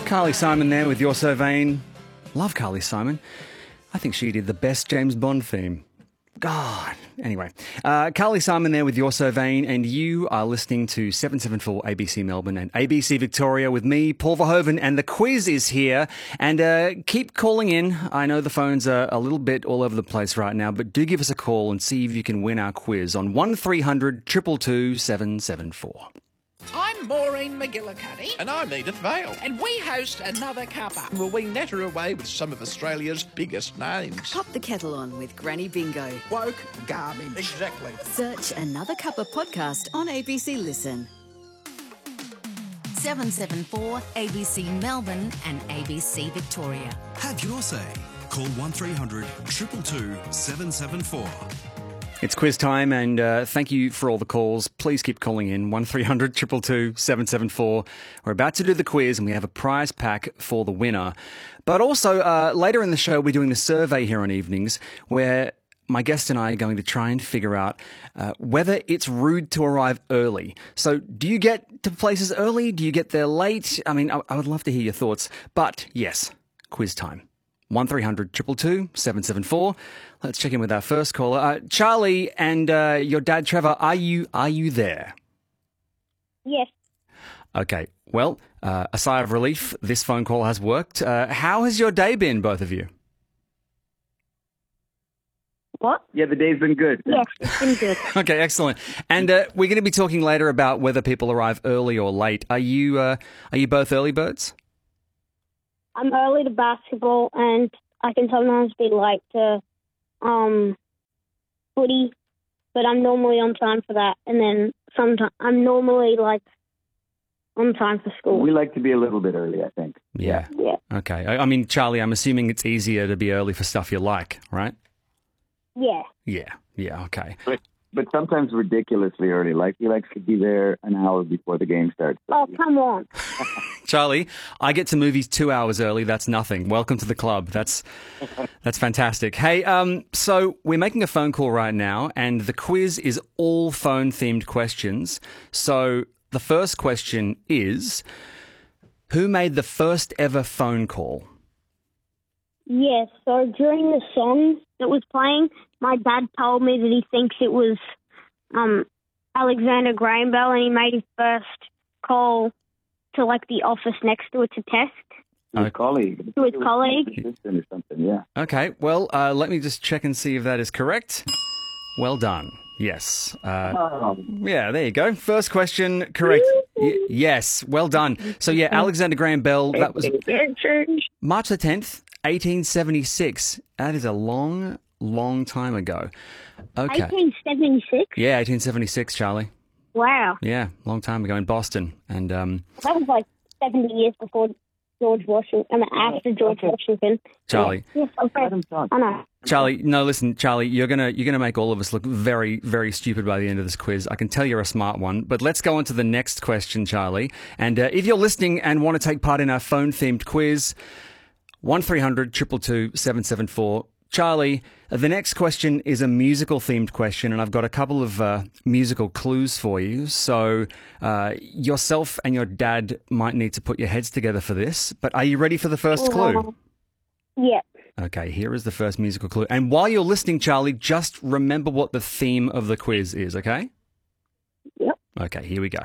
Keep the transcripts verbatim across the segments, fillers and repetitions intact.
Carly Simon there with You're So Vain. Love Carly Simon. I think she did the best James Bond theme. God. Anyway, uh, Carly Simon there with You're So Vain, and you are listening to seven seven four A B C Melbourne and A B C Victoria with me, Paul Verhoeven, and the quiz is here. And uh, keep calling in. I know the phones are a little bit all over the place right now, but do give us a call and see if you can win our quiz on one three hundred two two two seven seven four. I'm Maureen McGillicuddy. And I'm Edith Vale. And we host Another Cuppa. Will we natter away with some of Australia's biggest names? Pop the kettle on with Granny Bingo. Woke garbage. Exactly. Search Another Cuppa podcast on A B C Listen. seven seven four A B C Melbourne and A B C Victoria. Have your say. Call one three hundred two two two seven seven four. It's quiz time, and uh, thank you for all the calls. Please keep calling in, one three hundred two two two seven seven four. We're about to do the quiz, and we have a prize pack for the winner. But also, uh, later in the show, we're doing the survey here on evenings, where my guest and I are going to try and figure out uh, whether it's rude to arrive early. So do you get to places early? Do you get there late? I mean, I, I would love to hear your thoughts. But yes, quiz time. one three hundred two two two seven seven four. Let's check in with our first caller. Uh, Charlie and uh, your dad, Trevor, are you are you there? Yes. Okay. Well, uh, a sigh of relief. This phone call has worked. Uh, how has your day been, both of you? What? Yeah, the day's been good. Yes, it's been good. Okay, excellent. And uh, we're going to be talking later about whether people arrive early or late. Are you uh, are you both early birds? I'm early to basketball, and I can sometimes be late to um, footy, but I'm normally on time for that. And then sometimes I'm normally like on time for school. We like to be a little bit early, I think. Yeah. Yeah. Okay. I, I mean, Charlie, I'm assuming it's easier to be early for stuff you like, right? Yeah. Yeah. Yeah. Okay. But but sometimes ridiculously early. Like he likes to be there an hour before the game starts. Oh, come on. Charlie, I get to movies two hours early. That's nothing. Welcome to the club. That's that's fantastic. Hey, um, so we're making a phone call right now, and the quiz is all phone-themed questions. So the first question is, who made the first ever phone call? Yes, so during the song that was playing, my dad told me that he thinks it was um, Alexander Graham Bell, and he made his first call to, like, the office next to it to test. To his colleague. To his colleague. Assistant or something, yeah. Okay, well, uh, let me just check and see if that is correct. Well done. Yes. Uh, Oh, yeah, there you go. First question, correct. Y- yes, well done. So, yeah, Alexander Graham Bell, that was March the tenth, eighteen seventy-six. That is a long, long time ago. Okay. eighteen seventy-six? Yeah, eighteen seventy-six, Charlie. Wow. Yeah, long time ago in Boston. And um, That was like seventy years before George Washington, I mean, after George Washington. Charlie. Yes, okay. let him talk. I know. Charlie, no, listen, Charlie, you're gonna you're gonna make all of us look very, very stupid by the end of this quiz. I can tell you're a smart one. But let's go on to the next question, Charlie. And uh, if you're listening and want to take part in our phone-themed quiz, one three hundred two two two seven seven four. Charlie, the next question is a musical-themed question, and I've got a couple of uh, musical clues for you. So uh, yourself and your dad might need to put your heads together for this. But are you ready for the first clue? Yeah. Okay, here is the first musical clue. And while you're listening, Charlie, just remember what the theme of the quiz is, okay? Yep. Okay, here we go.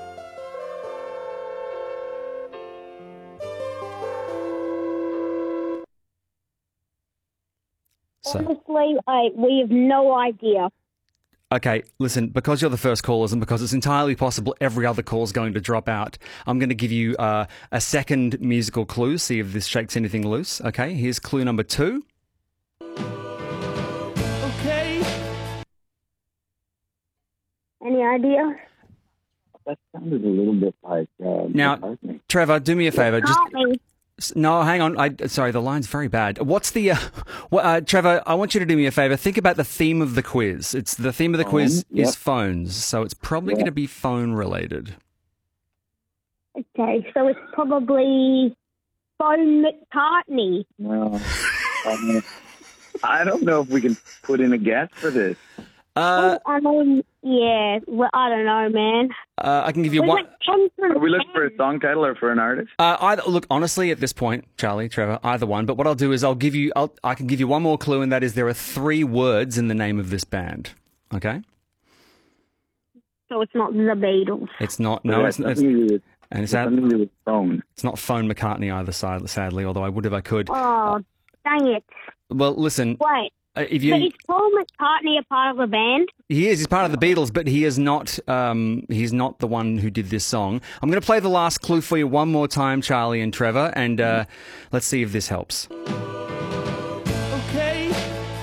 So, Honestly, I, we have no idea. okay, listen, because you're the first callers and because it's entirely possible every other call is going to drop out, I'm going to give you uh, a second musical clue, see if this shakes anything loose. Okay, here's clue number two. Okay. Any idea? That sounded a little bit like... Uh, Now, McCartney. Trevor, do me a favour. Just Can't be. No, hang on. I, sorry, the line's very bad. What's the... Uh, what, uh, Trevor, I want you to do me a favour. Think about the theme of the quiz. It's the theme of the quiz Phone, yep. is phones, so it's probably Yeah. going to be phone-related. Okay, so it's probably Phone McCartney. No. I, mean, I don't know if we can put in a guess for this. Uh, Oh, I mean, yeah. Well, I don't know, man. uh, I can give you Was one. it Thompson? Are we looking for a song title or for an artist? Uh, either, look, honestly, at this point, Charlie, Trevor, either one. But what I'll do is I'll give you, I'll, I can give you one more clue, and that is there are three words in the name of this band. Okay, So it's not the Beatles. it's not. No, Yeah, it's, it's something to do with, and it's, something to do with phone. it's not Phone McCartney either. sad- Sadly, although I would if I could. Oh, dang it. Well, listen, Wait. uh, if So you, is Paul McCartney a part of the band? he is, he's part of the Beatles, but he is not. Um, he's not the one who did this song. I'm going to play the last clue for you one more time, Charlie and Trevor, and uh, let's see if this helps. Okay.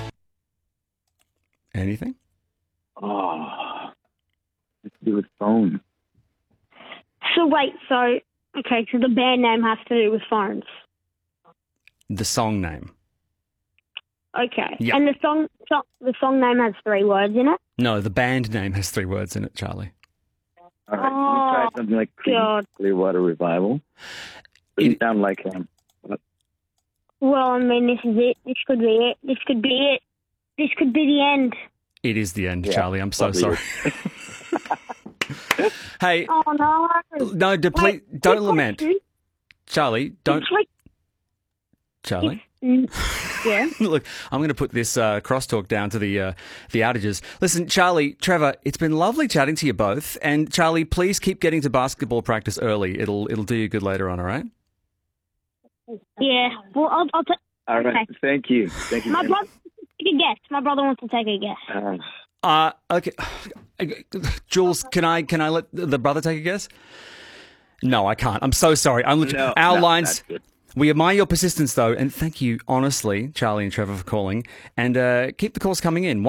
Anything? Oh, it's to do with phone. So wait, so, okay, so the band name has to do with phones. The song name. Okay. Yeah. And the song, so, the song name has three words in it? No, the band name has three words in it, Charlie. All right, can we Oh, try something like God. Clearwater Revival? It- It sound like um, what? Well, I mean, this is it. This could be it. This could be it. This could be the end. It is the end, Yeah, Charlie. I'm so probably sorry. Hey, Oh, no. no, de- please, Wait, don't quick lament. question. Charlie, don't. It's like, Charlie? mm, yeah. Look, I'm going to put this uh, crosstalk down to the uh, the outages. Listen, Charlie, Trevor, it's been lovely chatting to you both. And Charlie, please keep getting to basketball practice early. It'll it'll do you good later on, all right? Yeah. Well, I'll, I'll take. All right, Okay. thank you. Thank you. My very brother wants to take a guess. My brother wants to take a guess. much. Uh, Uh, okay. Jules, can I can I let the brother take a guess? No, I can't. I'm so sorry. I'm literally, no, our no, lines. that's good. We admire your persistence, though, and thank you, honestly, Charlie and Trevor, for calling. And uh, keep the calls coming in.